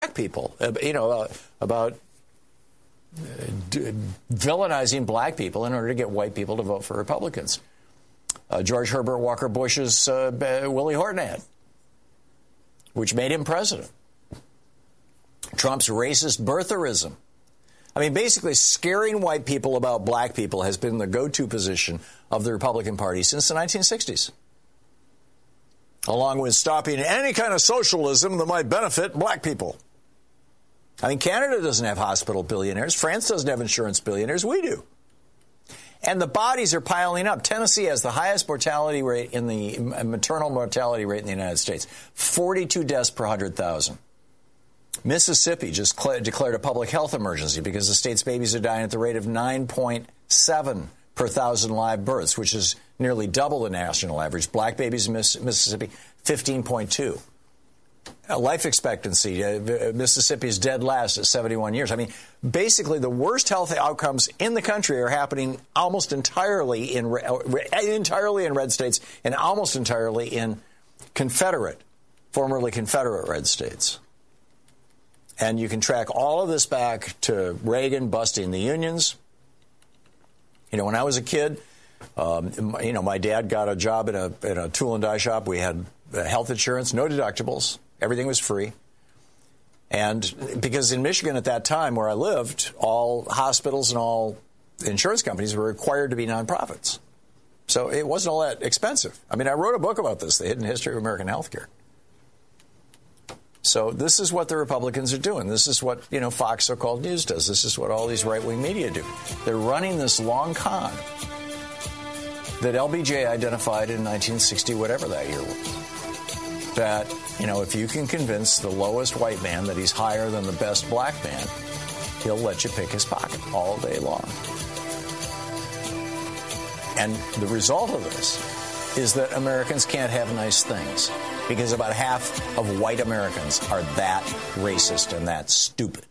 people, about villainizing black people in order to get white people to vote for Republicans. George Herbert Walker Bush's Willie Horton ad, which made him president. Trump's racist birtherism. I mean, basically, scaring white people about black people has been the go-to position of the Republican Party since the 1960s, along with stopping any kind of socialism that might benefit black people. I mean, Canada doesn't have hospital billionaires. France doesn't have insurance billionaires. We do. And the bodies are piling up. Tennessee has the highest mortality rate in the maternal mortality rate in the United States, 42 deaths per 100,000. Mississippi just declared a public health emergency because the state's babies are dying at the rate of 9.7 per 1,000 live births, which is nearly double the national average. Black babies in Mississippi, 15.2. Life expectancy, Mississippi is dead last at 71 years. I mean, basically, the worst health outcomes in the country are happening almost entirely in red states and almost entirely in formerly Confederate red states. And you can track all of this back to Reagan busting the unions. You know, when I was a kid, my dad got a job in a tool and die shop. We had health insurance, no deductibles. Everything was free. And because in Michigan at that time where I lived, all hospitals and all insurance companies were required to be nonprofits. So it wasn't all that expensive. I mean, I wrote a book about this, The Hidden History of American Healthcare. So this is what the Republicans are doing. This is what, Fox so-called news does. This is what all these right-wing media do. They're running this long con that LBJ identified in 1960, whatever that year was. That, if you can convince the lowest white man that he's higher than the best black man, he'll let you pick his pocket all day long. And the result of this is that Americans can't have nice things because about half of white Americans are that racist and that stupid.